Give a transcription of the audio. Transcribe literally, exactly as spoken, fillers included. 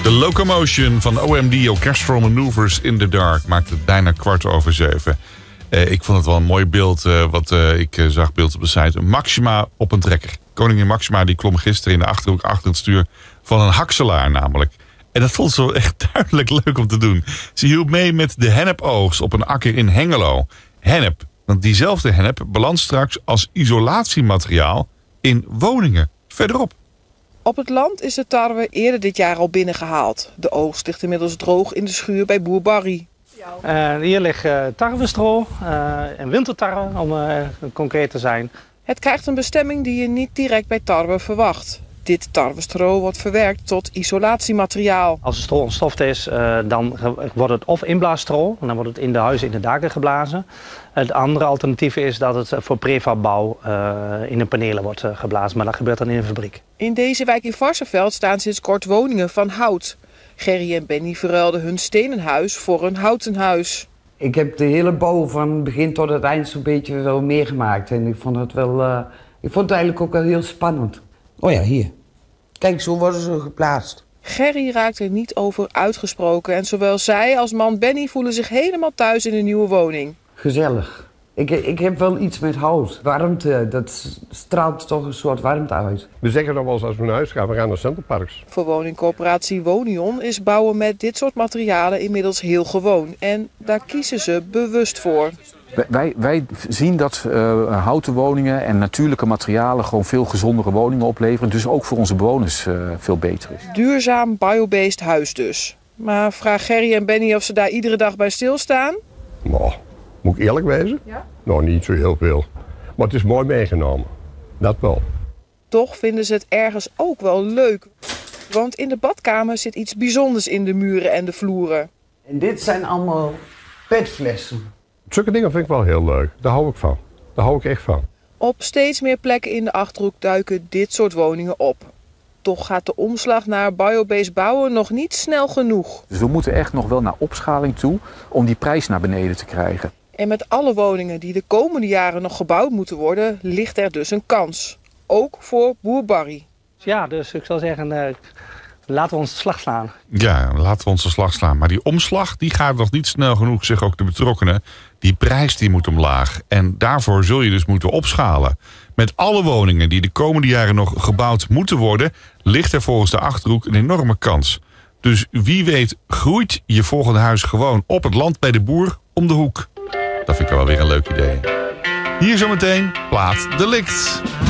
De Locomotion van O M D, Orchestral Maneuvers in the Dark, maakt het bijna kwart over zeven. Uh, ik vond het wel een mooi beeld, uh, wat uh, ik uh, zag beeld op de site. Maxima op een trekker. Koningin Maxima die klom gisteren in de Achterhoek achter het stuur van een hakselaar namelijk. En dat vond ze echt duidelijk leuk om te doen. Ze hielp mee met de hennepoogst op een akker in Hengelo. Hennep, want diezelfde hennep belandt straks als isolatiemateriaal in woningen verderop. Op het land is de tarwe eerder dit jaar al binnengehaald. De oogst ligt inmiddels droog in de schuur bij boer Barry. Uh, hier ligt uh, tarwestro uh, en wintertarwe, om uh, concreet te zijn. Het krijgt een bestemming die je niet direct bij tarwe verwacht. Dit tarwestro wordt verwerkt tot isolatiemateriaal. Als het stro ontstoft is, uh, dan wordt het of inblaasstro, en dan wordt het in de huizen in de daken geblazen. Het andere alternatief is dat het voor prefabbouw uh, in de panelen wordt uh, geblazen, maar dat gebeurt dan in een fabriek. In deze wijk in Varsseveld staan sinds kort woningen van hout. Gerry en Benny verruilden hun stenen huis voor een houten huis. Ik heb de hele bouw van begin tot het eind zo'n beetje wel meegemaakt. En ik vond het wel, uh, ik vond het eigenlijk ook wel heel spannend. Oh ja, hier. Kijk, zo worden ze geplaatst. Gerry raakt er niet over uitgesproken. En zowel zij als man Benny voelen zich helemaal thuis in de nieuwe woning. Gezellig. Ik, ik heb wel iets met hout. Warmte, dat straalt toch een soort warmte uit. We zeggen dan wel eens als we naar huis gaan, we gaan naar Centerparks. Voor woningcorporatie Wonion is bouwen met dit soort materialen inmiddels heel gewoon. En daar kiezen ze bewust voor. Wij, wij zien dat uh, houten woningen en natuurlijke materialen gewoon veel gezondere woningen opleveren. Dus ook voor onze bewoners uh, veel beter is. Duurzaam biobased huis dus. Maar vraag Gerry en Benny of ze daar iedere dag bij stilstaan? Nou, moet ik eerlijk wezen? Ja? Nou, niet zo heel veel. Maar het is mooi meegenomen. Dat wel. Toch vinden ze het ergens ook wel leuk. Want in de badkamer zit iets bijzonders in de muren en de vloeren. En dit zijn allemaal petflessen. Zulke dingen vind ik wel heel leuk. Daar hou ik van. Daar hou ik echt van. Op steeds meer plekken in de Achterhoek duiken dit soort woningen op. Toch gaat de omslag naar biobased bouwen nog niet snel genoeg. Dus we moeten echt nog wel naar opschaling toe om die prijs naar beneden te krijgen. En met alle woningen die de komende jaren nog gebouwd moeten worden, ligt er dus een kans. Ook voor boer Barry. Ja, dus ik zou zeggen, uh, laten we onze slag slaan. Ja, laten we onze slag slaan. Maar die omslag die gaat nog niet snel genoeg, zeggen ook de betrokkenen. Die prijs die moet omlaag. En daarvoor zul je dus moeten opschalen. Met alle woningen die de komende jaren nog gebouwd moeten worden, ligt er volgens de Achterhoek een enorme kans. Dus wie weet groeit je volgende huis gewoon op het land bij de boer om de hoek. Dat vind ik wel weer een leuk idee. Hier zometeen Plaat Delict.